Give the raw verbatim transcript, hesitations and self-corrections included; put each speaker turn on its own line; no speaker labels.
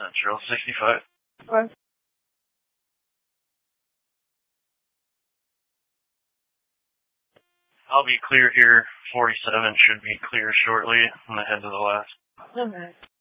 Central, sixty-five.
What?
I'll be clear here. forty-seven should be clear shortly. I'm ahead of the last.
Okay.